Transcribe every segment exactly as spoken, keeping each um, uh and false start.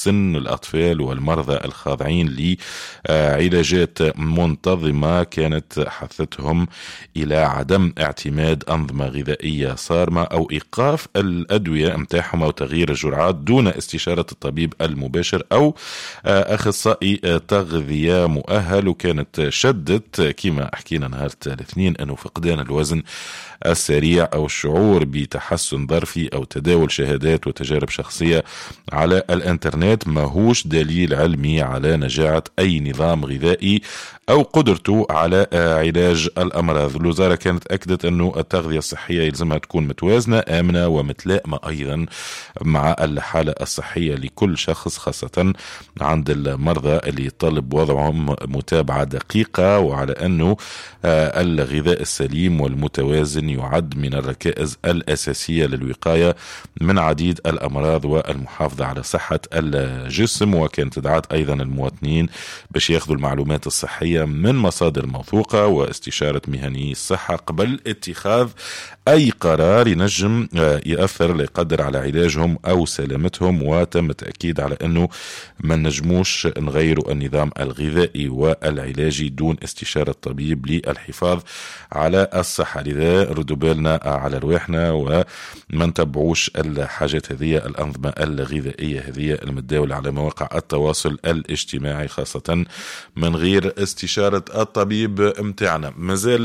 السن، الأطفال والمرضى الخاضعين لعلاجات منتظمة، كانت حثتهم إلى عدم اعتماد أنظمة غذائية صارمة أو إيقاف الأدوية متاعهم أو تغيير الجرعات دون استشارة الطبيب المباشر أو أخصائي تغذية مؤهل. وكانت شدت كما حكينا نهار الاثنين أنه فقدان الوزن السريع أو الشعور بتحسن ظرفي أو تداول شهادات وتجارب شخصية على الانترنت ماهوش دليل علمي على نجاعة أي نظام غذائي أو قدرته على علاج الأمراض. الوزارة كانت أكدت أنه التغذية الصحية يلزمها تكون متوازنة آمنة ومتلائمة أيضا مع الحالة الصحية لكل شخص، خاصة عند المرضى اللي يطلب وضعهم متابعة دقيقة، وعلى أنه الغذاء السليم والمتوازن يعد من الركائز الأساسية للوقاية من عديد الأمراض والمحافظة على صحة الجسم. وكانت دعت أيضا المواطنين باش ياخذوا المعلومات الصحية من مصادر موثوقة واستشارة مهني الصحة قبل اتخاذ أي قرار ينجم يأثر ليقدر على علاجهم أو سلامتهم. وتم التأكيد على أنه ما نجموش نغيروا النظام الغذائي والعلاجي دون استشارة طبيب للحفاظ على الصحة. لذا ردوا بالنا على رواحنا وما نتبعوش الحاجات هذه، الأنظمة الغذائية هذه المتداولة على مواقع التواصل الاجتماعي خاصة من غير استشارة الطبيب متاعنا. مازال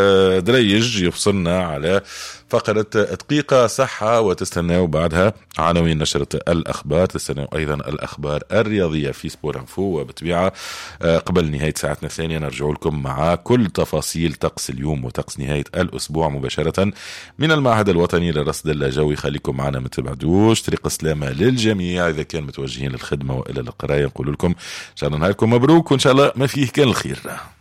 دريج يفصلنا على فقرة دقيقة صحة، وتستناوا بعدها عناوين نشرة الأخبار، تستناوا أيضا الأخبار الرياضية في سبور انفو، وبطبيعة قبل نهاية ساعتنا الثانية نرجع لكم مع كل تفاصيل طقس اليوم وطقس نهاية الأسبوع مباشرة من المعهد الوطني للرصد الجوي. خليكم معنا ما تبعدوش. طريق السلامة للجميع إذا كان متوجهين للخدمة وإلى القراية، نقول لكم إن شاء الله نهاركم مبروك وإن شاء الله ما فيه كان الخير.